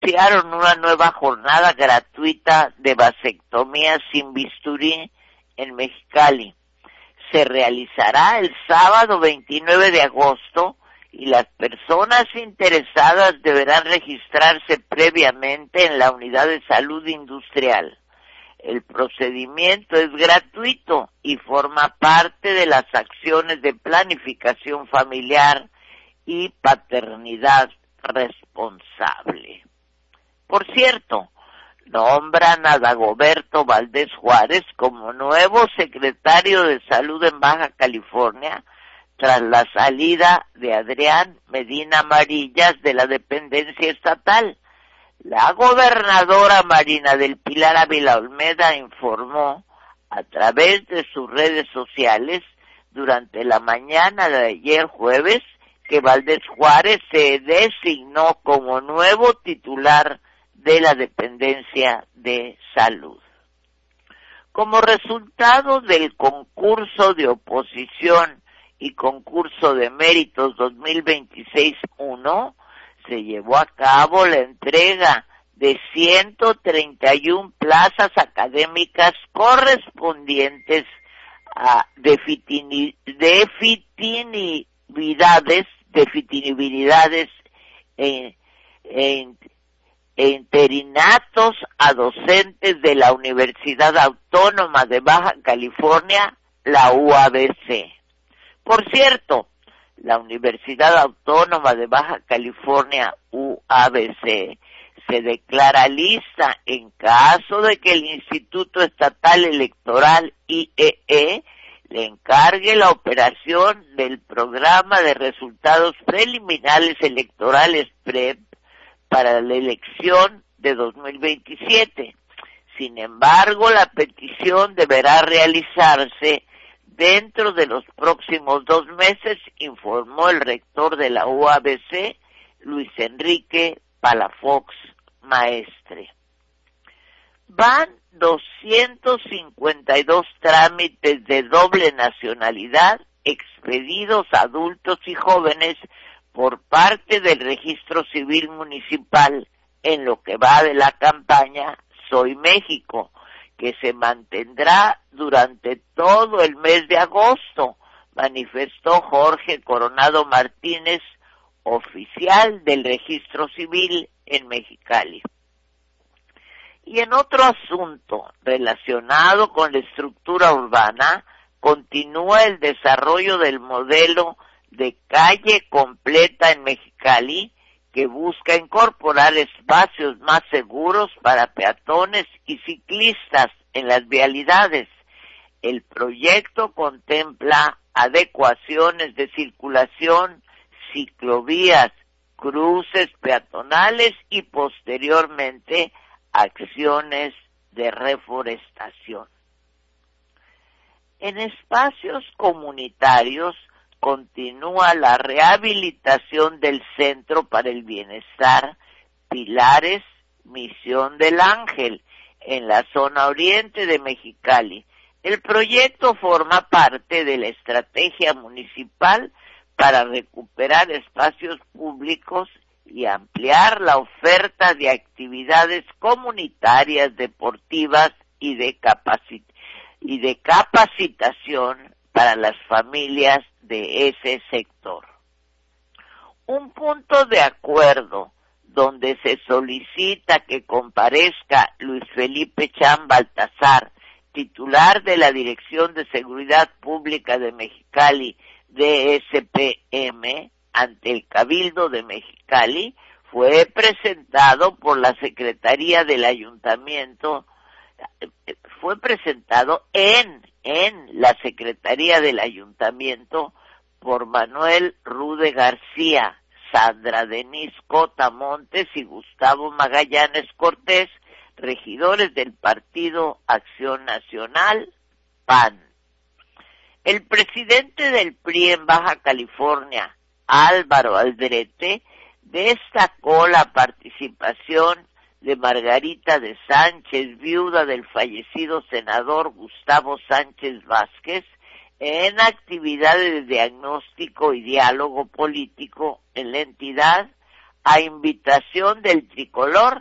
anunciaron una nueva jornada gratuita de vasectomía sin bisturí en Mexicali. Se realizará el sábado 29 de agosto y las personas interesadas deberán registrarse previamente en la unidad de salud industrial. El procedimiento es gratuito y forma parte de las acciones de planificación familiar y paternidad responsable. Por cierto, nombran a Dagoberto Valdés Juárez como nuevo secretario de Salud en Baja California tras la salida de Adrián Medina Amarillas de la dependencia estatal. La gobernadora Marina del Pilar Ávila Olmeda informó a través de sus redes sociales durante la mañana de ayer jueves que Valdés Juárez se designó como nuevo titular de la dependencia de salud. Como resultado del concurso de oposición y concurso de méritos 2026-1, se llevó a cabo la entrega de 131 plazas académicas correspondientes a definitividades e interinatos a docentes de la Universidad Autónoma de Baja California, la UABC. Por cierto, la Universidad Autónoma de Baja California, UABC, se declara lista en caso de que el Instituto Estatal Electoral, IEE, le encargue la operación del Programa de Resultados Preliminares Electorales PREP para la elección de 2027. Sin embargo, la petición deberá realizarse dentro de los próximos 2 meses, informó el rector de la UABC, Luis Enrique Palafox Maestre. Van 252 trámites de doble nacionalidad expedidos a adultos y jóvenes por parte del Registro Civil Municipal en lo que va de la campaña Soy México, que se mantendrá durante todo el mes de agosto, manifestó Jorge Coronado Martínez, oficial del Registro Civil en Mexicali. Y en otro asunto relacionado con la estructura urbana, continúa el desarrollo del modelo de calle completa en Mexicali, que busca incorporar espacios más seguros para peatones y ciclistas en las vialidades. El proyecto contempla adecuaciones de circulación, ciclovías, cruces peatonales y posteriormente acciones de reforestación. En espacios comunitarios continúa la rehabilitación del Centro para el Bienestar Pilares Misión del Ángel en la zona oriente de Mexicali. El proyecto forma parte de la estrategia municipal para recuperar espacios públicos y ampliar la oferta de actividades comunitarias, deportivas y de capacitación para las familias de ese sector. Un punto de acuerdo donde se solicita que comparezca Luis Felipe Chan Baltazar, titular de la Dirección de Seguridad Pública de Mexicali, DSPM, ante el Cabildo de Mexicali, fue presentado por la Secretaría del Ayuntamiento, fue presentado en la Secretaría del Ayuntamiento por Manuel Rude García, Sandra Denise Cota Montes y Gustavo Magallanes Cortés, regidores del Partido Acción Nacional, PAN. El presidente del PRI en Baja California, Álvaro Aldrete, destacó la participación de Margarita de Sánchez, viuda del fallecido senador Gustavo Sánchez Vázquez, en actividades de diagnóstico y diálogo político en la entidad, a invitación del Tricolor